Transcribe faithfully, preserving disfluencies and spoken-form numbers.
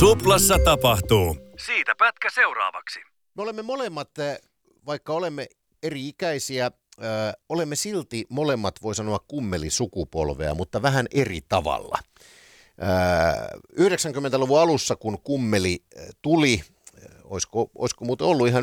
Suplassa tapahtuu. Siitä pätkä seuraavaksi. Me olemme molemmat, vaikka olemme eri-ikäisiä, ö, olemme silti molemmat, voi sanoa, kummelisukupolvea, mutta vähän eri tavalla. Ö, yhdeksänkymmentäluvun alussa, kun kummeli tuli, olisiko, olisiko muuten ollut ihan